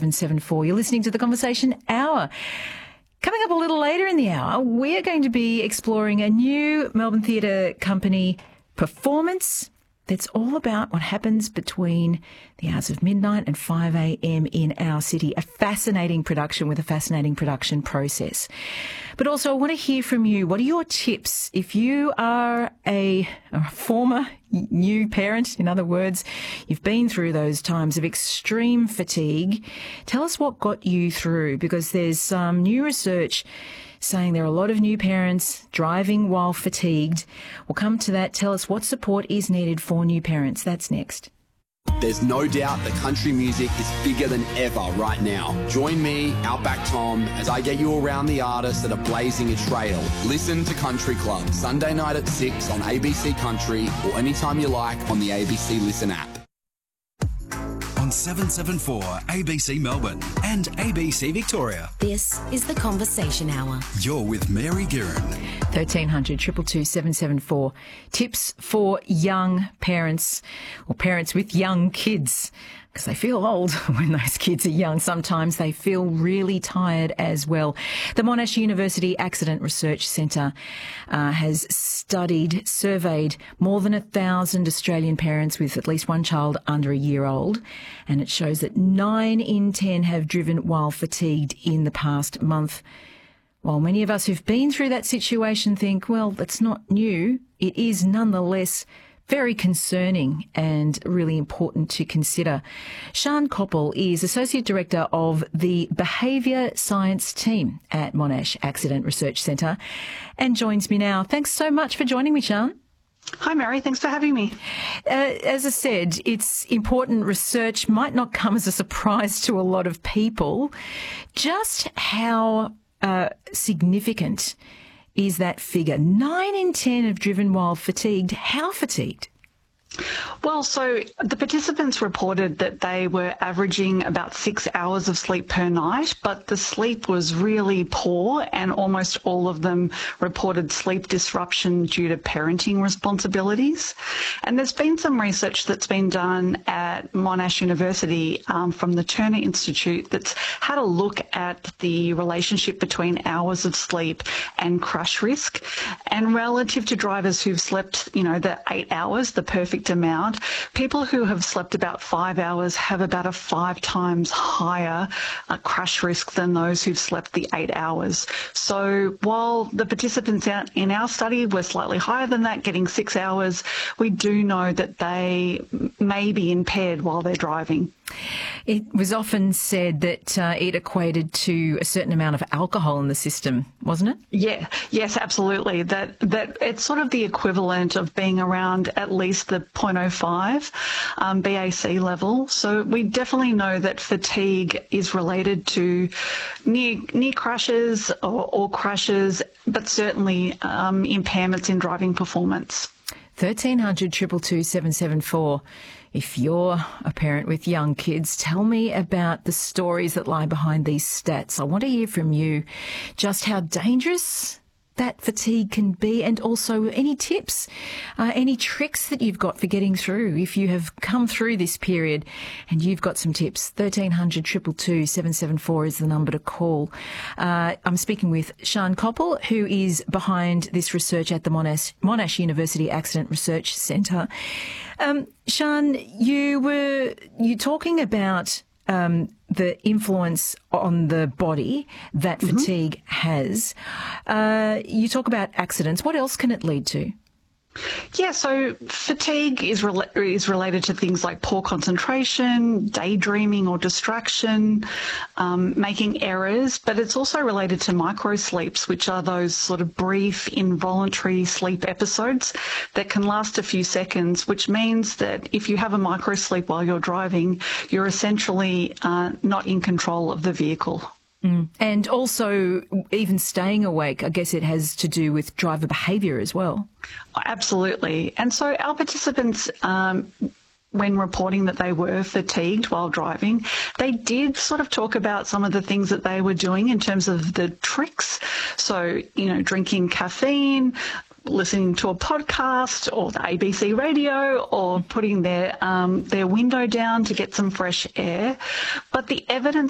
774. You're listening to The Conversation Hour. Coming up a little later in the hour, we're going to be exploring a new Melbourne Theatre Company performance that's all about what happens between the hours of midnight and 5 a.m. in our city. A fascinating production with a fascinating production process. But also, I want to hear from you. What are your tips if you are a former new parent? In other words, you've been through those times of extreme fatigue. Tell us what got you through, because there's some new research saying there are a lot of new parents driving while fatigued. We'll come to that. Tell us what support is needed for new parents. That's next. There's no doubt that country music is bigger than ever right now. Join me, Outback Tom, as I get you around the artists that are blazing a trail. Listen to Country Club, Sunday night at 6 on ABC Country, or anytime you like on the ABC Listen app. On 774 ABC Melbourne and ABC Victoria. This is The Conversation Hour. You're with Mary Guerin. 1300 222 774. Tips for young parents or parents with young kids, because they feel old when those kids are young. Sometimes they feel really tired as well. The Monash University Accident Research Centre has surveyed more than 1,000 Australian parents with at least one child under a year old, and it shows that 9 in 10 have driven while fatigued in the past month. While many of us who've been through that situation think, well, that's not new, it is nonetheless very concerning and really important to consider. Sian Koppel is Associate Director of the Behaviour Science Team at Monash Accident Research Centre and joins me now. Thanks so much for joining me, Sian. Hi, Mary. Thanks for having me. As I said, it's important research, might not come as a surprise to a lot of people. Just how significant is that figure? 9 in 10 have driven while fatigued. How fatigued? Well, so the participants reported that they were averaging about 6 hours of sleep per night, but the sleep was really poor, and almost all of them reported sleep disruption due to parenting responsibilities. And there's been some research that's been done at Monash University from the Turner Institute that's had a look at the relationship between hours of sleep and crash risk. And relative to drivers who've slept, the 8 hours, the perfect amount, people who have slept about 5 hours have about a 5 times higher crash risk than those who've slept the 8 hours. So while the participants in our study were slightly higher than that, getting 6 hours, we do know that they may be impaired while they're driving. It was often said that it equated to a certain amount of alcohol in the system, wasn't it? Yeah, yes, absolutely. That it's sort of the equivalent of being around at least the 0.05 BAC level. So we definitely know that fatigue is related to near crashes or crashes, but certainly impairments in driving performance. 1300 222 774. If you're a parent with young kids, tell me about the stories that lie behind these stats. I want to hear from you just how dangerous that fatigue can be, and also any tips, any tricks that you've got for getting through if you have come through this period and you've got some tips. 1300 222 774 is the number to call. I'm speaking with Sian Koppel, who is behind this research at the Monash University Accident Research Centre. Sian, you talking about the influence on the body that fatigue has. You talk about accidents. What else can it lead to? Yeah, so fatigue is related to things like poor concentration, daydreaming or distraction, making errors, but it's also related to microsleeps, which are those sort of brief involuntary sleep episodes that can last a few seconds, which means that if you have a microsleep while you're driving, you're essentially not in control of the vehicle. And also, even staying awake, I guess it has to do with driver behaviour as well. Absolutely. And so our participants, when reporting that they were fatigued while driving, they did sort of talk about some of the things that they were doing in terms of the tricks. So, drinking caffeine, listening to a podcast or the ABC radio, or putting their window down to get some fresh air. But the evidence